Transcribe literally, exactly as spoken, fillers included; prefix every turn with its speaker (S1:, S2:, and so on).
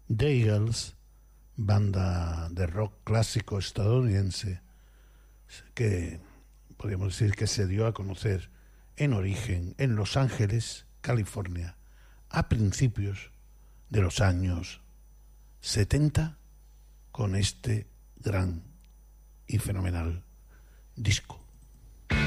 S1: The Eagles, banda de rock clásico estadounidense que podríamos decir que se dio a conocer en origen en Los Ángeles, California, a principios de los años setenta, con este gran y fenomenal disco.